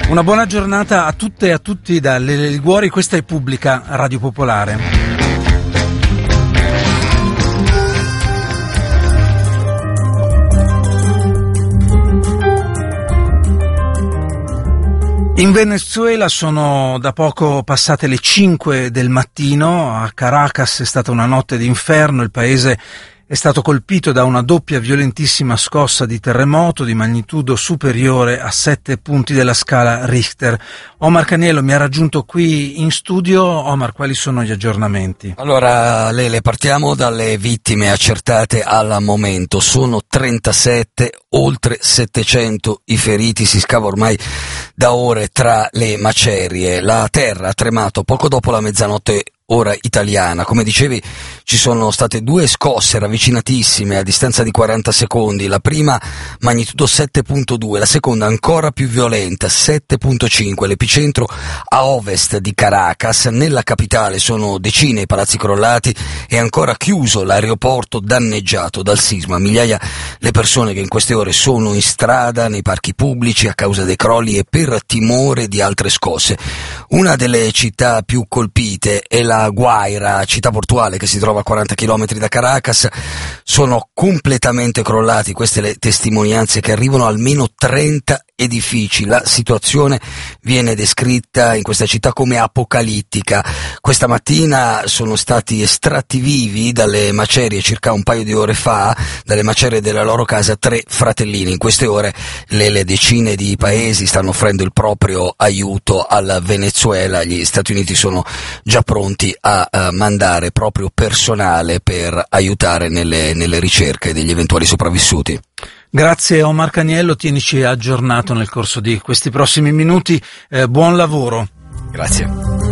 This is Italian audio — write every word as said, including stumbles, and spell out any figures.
Una buona giornata a tutte e a tutti dalle Liguori, questa è Pubblica Radio Popolare. In Venezuela sono da poco passate le cinque del mattino, a Caracas è stata una notte d'inferno, il paese è stato colpito da una doppia violentissima scossa di terremoto di magnitudo superiore a sette punti della scala Richter. Omar Caniello mi ha raggiunto qui in studio. Omar, quali sono gli aggiornamenti? Allora, Lele, partiamo dalle vittime accertate al momento. Sono trentasette, oltre settecento i feriti, si scava ormai da ore tra le macerie. La terra ha tremato poco dopo la mezzanotte ora italiana. Come dicevi, ci sono state due scosse ravvicinatissime a distanza di quaranta secondi, la prima magnitudo sette virgola due, la seconda ancora più violenta, sette virgola cinque, l'epicentro a ovest di Caracas. Nella capitale sono decine i palazzi crollati e ancora chiuso l'aeroporto danneggiato dal sisma. Migliaia le persone che in queste ore sono in strada, nei parchi pubblici a causa dei crolli e per timore di altre scosse. Una delle città più colpite è la Guaira, città portuale che si trova a quaranta chilometri da Caracas. Sono completamente crollati, queste le testimonianze che arrivano, almeno trenta edifici. La situazione viene descritta in questa città come apocalittica. Questa mattina sono stati estratti vivi dalle macerie circa un paio di ore fa, dalle macerie della loro casa, tre fratellini. In queste ore le, le decine di paesi stanno offrendo il proprio aiuto al Venezuela. Gli Stati Uniti sono già pronti a, a mandare proprio personale per aiutare nelle, nelle ricerche degli eventuali sopravvissuti. Grazie Omar Caniello, tienici aggiornato nel corso di questi prossimi minuti, eh, buon lavoro. Grazie.